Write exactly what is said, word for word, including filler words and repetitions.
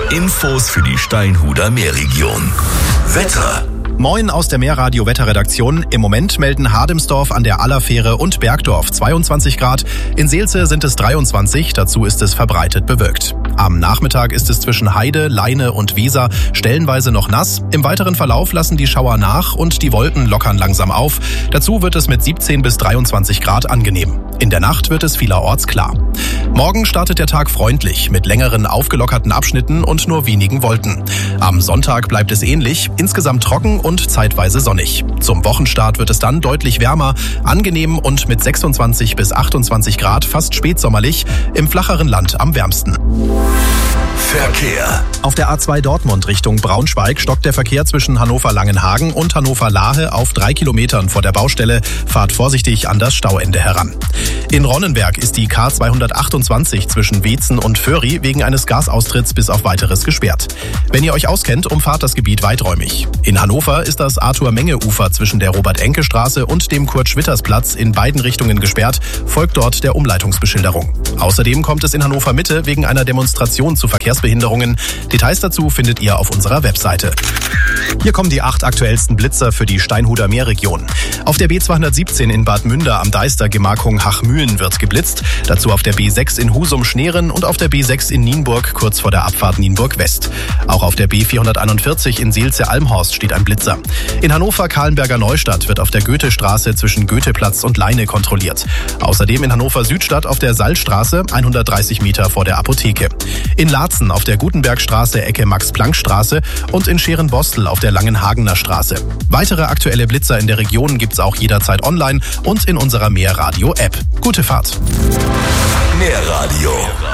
Infos für die Steinhuder Meerregion. Wetter. Moin aus der Meerradio-Wetterredaktion. Im Moment melden Hademsdorf an der Allerfähre und Bergdorf zweiundzwanzig Grad. In Seelze sind es dreiundzwanzig, dazu ist es verbreitet bewölkt. Am Nachmittag ist es zwischen Heide, Leine und Weser stellenweise noch nass. Im weiteren Verlauf lassen die Schauer nach und die Wolken lockern langsam auf. Dazu wird es mit siebzehn bis dreiundzwanzig Grad angenehm. In der Nacht wird es vielerorts klar. Morgen startet der Tag freundlich mit längeren aufgelockerten Abschnitten und nur wenigen Wolken. Am Sonntag bleibt es ähnlich, insgesamt trocken und zeitweise sonnig. Zum Wochenstart wird es dann deutlich wärmer, angenehm und mit sechsundzwanzig bis achtundzwanzig Grad fast spätsommerlich, im flacheren Land am wärmsten. Verkehr. Auf der A zwei Dortmund Richtung Braunschweig stockt der Verkehr zwischen Hannover-Langenhagen und Hannover-Lahe auf drei Kilometern vor der Baustelle. Fahrt vorsichtig an das Stauende heran. In Ronnenberg ist die K zweihundertachtundzwanzig zwischen Weetzen und Föhri wegen eines Gasaustritts bis auf Weiteres gesperrt. Wenn ihr euch auskennt, umfahrt das Gebiet weiträumig. In Hannover ist das Arthur-Menge-Ufer zwischen der Robert-Enke-Straße und dem Kurt-Schwitters-Platz in beiden Richtungen gesperrt, folgt dort der Umleitungsbeschilderung. Außerdem kommt es in Hannover-Mitte wegen einer Demonstration zu Verkehrsbehinderungen. Details dazu findet ihr auf unserer Webseite. Hier kommen die acht aktuellsten Blitzer für die Steinhuder Meerregion. Auf der B zweihundertsiebzehn in Bad Münder am Deister Gemarkung Hachmühlen wird geblitzt. Dazu auf der B sechs in Husum-Schneeren und auf der B sechs in Nienburg kurz vor der Abfahrt Nienburg-West. Auch auf der B vierhunderteinundvierzig in Seelze-Almhorst steht ein Blitzer. In Hannover-Kahlenberger Neustadt wird auf der Goethestraße zwischen Goetheplatz und Leine kontrolliert. Außerdem in Hannover-Südstadt auf der Salzstraße hundertdreißig Meter vor der Apotheke. In Laatzen auf der Gutenbergstraße Ecke Max-Planck-Straße und in Scherenbostel auf der Langenhagener Straße. Weitere aktuelle Blitzer in der Region gibt's auch jederzeit online und in unserer Meerradio-App. Gute Fahrt. Meerradio.